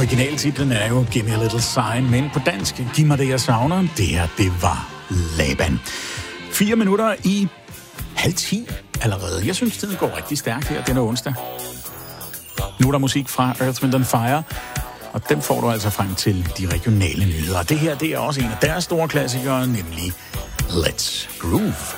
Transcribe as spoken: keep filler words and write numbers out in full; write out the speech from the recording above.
Originaltitlen er jo Give Me a Little Sign, men på dansk, Giv mig det, jeg savner. Det her, det var Laban. Fire minutter i halv ti allerede. Jeg synes, tiden går rigtig stærkt her denne onsdag. Nu er der musik fra Earth, Wind and Fire, og dem får du altså frem til de regionale nyheder. Det her, det er også en af deres store klassikere, nemlig Let's Groove.